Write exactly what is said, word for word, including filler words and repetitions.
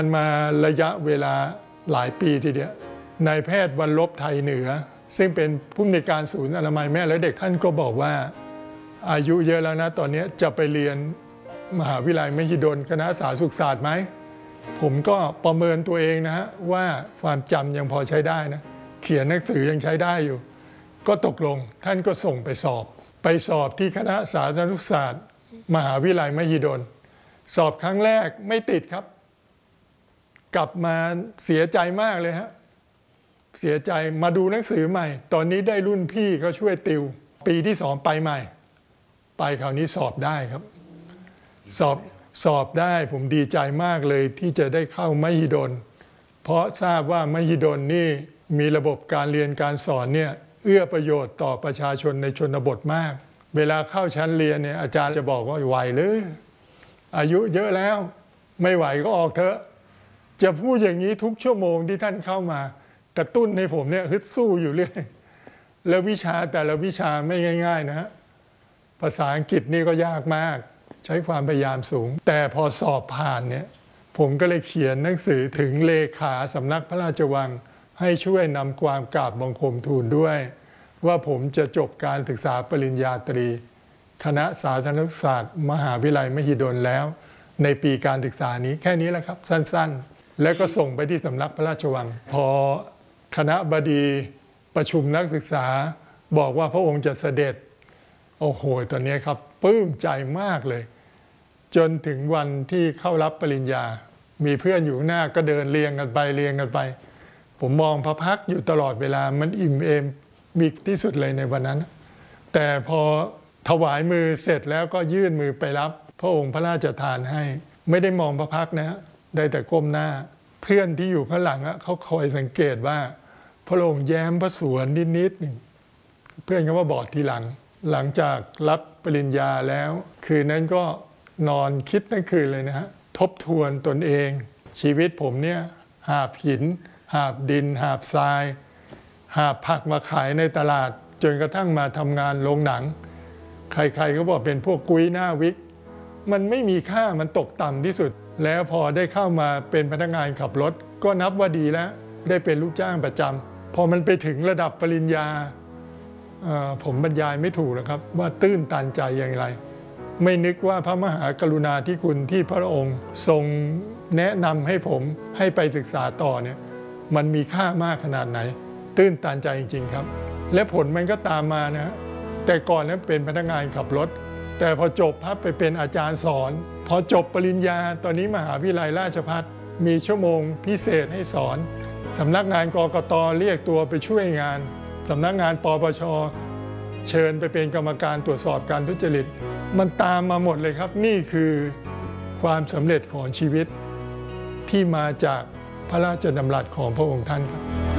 มาระยะเวลาหลายปีทีเดียวนายแพทย์วรรลบไทยเหนือซึ่งเป็นผู้อำนวยการศูนย์อนามัยแม่และเด็กท่านก็บอกว่าอายุเยอะแล้วนะตอนนี้จะไปเรียนมหาวิทยาลัยมหิดลคณะสาธารณสุขศาสตร์ไหมผมก็ประเมินตัวเองนะฮะว่าความจำยังพอใช้ได้นะเขียนหนังสือยังใช้ได้อยู่ก็ตกลงท่านก็ส่งไปสอบไปสอบที่คณะสาธารณสุขศาสตร์มหาวิทยาลัยมหิดลสอบครั้งแรกไม่ติดครับกลับมาเสียใจมากเลยฮะเสียใจมาดูหนังสือใหม่ตอนนี้ได้รุ่นพี่เขาช่วยติวปีที่สองไปใหม่ไปคราวนี้สอบได้ครับสอบสอบได้ผมดีใจมากเลยที่จะได้เข้ามหิดลเพราะทราบว่ามหิดลนี่มีระบบการเรียนการสอนเนี่ยเอื้อประโยชน์ต่อประชาชนในชนบทมากเวลาเข้าชั้นเรียนเนี่ยอาจารย์จะบอกว่าไหวหรืออายุเยอะแล้วไม่ไหวก็ออกเถอะจะพูดอย่างนี้ทุกชั่วโมงที่ท่านเข้ามากระตุ้นให้ผมเนี่ยฮึดสู้อยู่เรื่อยแล้ววิชาแต่ละวิชาไม่ง่ายๆนะฮะภาษาอังกฤษนี่ก็ยากมากใช้ความพยายามสูงแต่พอสอบผ่านเนี่ยผมก็เลยเขียนหนังสือถึงเลขาสำนักพระราชวังให้ช่วยนำความกราบบังคมทูลด้วยว่าผมจะจบการศึกษาปริญญาตรีคณะสาธารณศาสตร์มหาวิทยาลัยมหิดลแล้วในปีการศึกษานี้แค่นี้แหละครับสั้นๆแล้วก็ส่งไปที่สำนักพระราชวังพอคณะบดีประชุมนักศึกษาบอกว่าพระองค์จะเสด็จโอ้โหตอนนี้ครับปลื้มใจมากเลยจนถึงวันที่เข้ารับปริญญามีเพื่อนอยู่หน้าก็เดินเรียงกันไปเรียงกันไปผมมองพระพักตร์อยู่ตลอดเวลามันอิ่มเอมมีที่สุดเลยในวันนั้นแต่พอถวายมือเสร็จแล้วก็ยื่นมือไปรับพระองค์พระราชทานให้ไม่ได้มองพระพักตร์นะได้แต่ก้มหน้าเพื่อนที่อยู่ข้างหลังเขาคอยสังเกตว่าพระองค์แย้มพระสวนนิดๆเพื่อนก็มาบอกทีหลังหลังจากรับปริญญาแล้วคืนนั้นก็นอนคิดทั้งคืนเลยนะฮะทบทวนตนเองชีวิตผมเนี่ยหาบหินหาบดินหาบทรายหาบผักมาขายในตลาดจนกระทั่งมาทำงานโรงหนังใครๆก็บอกเป็นพวกกุ้ยหน้าวิกมันไม่มีค่ามันตกต่ำที่สุดแล้วพอได้เข้ามาเป็นพนักงานขับรถก็นับว่าดีแล้วได้เป็นลูกจ้างประจำพอมันไปถึงระดับปริญญาผมบรรยายไม่ถูกนะครับว่าตื้นตันใจอย่างไรไม่นึกว่าพระมหากรุณาธิคุณที่พระองค์ทรงแนะนำให้ผมให้ไปศึกษาต่อเนี่ยมันมีค่ามากขนาดไหนตื้นตันใจจริงๆครับและผลมันก็ตามมานะแต่ก่อนนั้นเป็นพนักงานขับรถแต่พอจบพับไปเป็นอาจารย์สอนพอจบปริญญาตอนนี้มหาวิทยาลัยราชภัฏมีชั่วโมงพิเศษให้สอนสำนักงานกกต.เรียกตัวไปช่วยงานสำนักงานปปช.เชิญไปเป็นกรรมการตรวจสอบการทุจริตมันตามมาหมดเลยครับนี่คือความสำเร็จของชีวิตที่มาจากพระราชดำรัสของพระองค์ท่านครับ